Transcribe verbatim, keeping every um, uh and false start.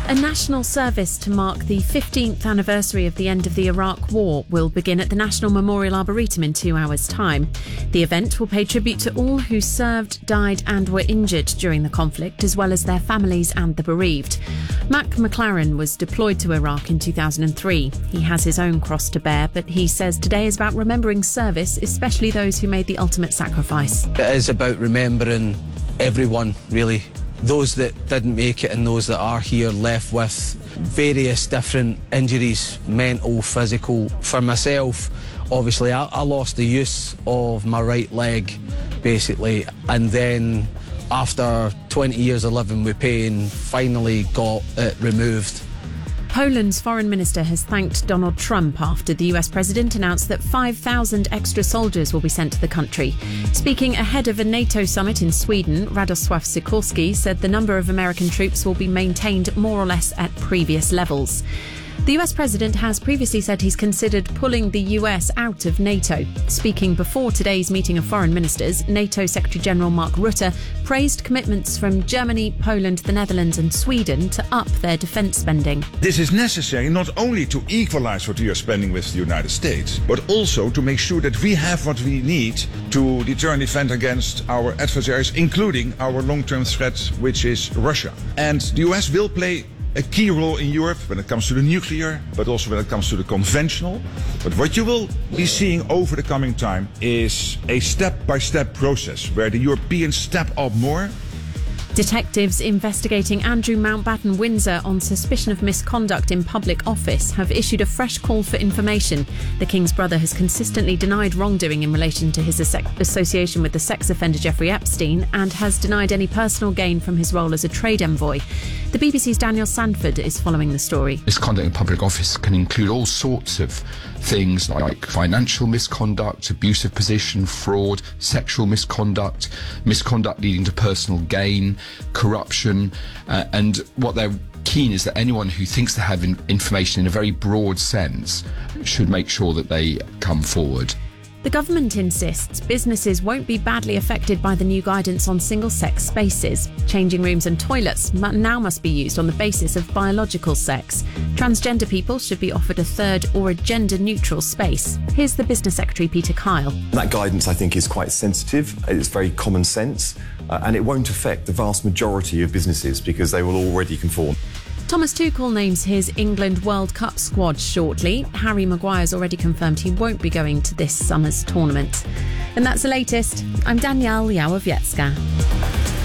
A national service to mark the fifteenth anniversary of the end of the Iraq War will begin at the National Memorial Arboretum in two hours' time. The event will pay tribute to all who served, died and were injured during the conflict, as well as their families and the bereaved. Mac McLaren was deployed to Iraq in two thousand three. He has his own cross to bear, but he says today is about remembering service, especially those who made the ultimate sacrifice. It is about remembering everyone, really. Those that didn't make it and those that are here left with various different injuries, mental, physical. For myself, obviously, I, I lost the use of my right leg, basically, and then after twenty years of living with pain, finally got it removed. Poland's foreign minister has thanked Donald Trump after the U S president announced that five thousand extra soldiers will be sent to the country. Speaking ahead of a NATO summit in Sweden, Radosław Sikorski said the number of American troops will be maintained more or less at previous levels. The U S president has previously said he's considered pulling the U S out of NATO. Speaking before today's meeting of foreign ministers, NATO Secretary-General Mark Rutte praised commitments from Germany, Poland, the Netherlands and Sweden to up their defence spending. This is necessary not only to equalise what we are spending with the United States, but also to make sure that we have what we need to deter and defend against our adversaries, including our long-term threat, which is Russia. And the U S will play a key role in Europe when it comes to the nuclear, but also when it comes to the conventional. But what you will be seeing over the coming time is a step-by-step process where the Europeans step up more. Detectives investigating Andrew Mountbatten Windsor on suspicion of misconduct in public office have issued a fresh call for information. The King's brother has consistently denied wrongdoing in relation to his association with the sex offender Jeffrey Epstein and has denied any personal gain from his role as a trade envoy. The B B C's Daniel Sandford is following the story. Misconduct in public office can include all sorts of things like financial misconduct, abusive position, fraud, sexual misconduct, misconduct leading to personal gain, corruption, uh, and what they're keen is that anyone who thinks they have in- information in a very broad sense should make sure that they come forward. The government insists businesses won't be badly affected by the new guidance on single-sex spaces. Changing rooms and toilets now must be used on the basis of biological sex. Transgender people should be offered a third or a gender-neutral space. Here's the Business Secretary, Peter Kyle. That guidance, I think, is quite sensitive. It's very common sense, uh, and it won't affect the vast majority of businesses because they will already conform. Thomas Tuchel names his England World Cup squad shortly. Harry Maguire's already confirmed he won't be going to this summer's tournament. And that's the latest. I'm Danielle Yałowiecka.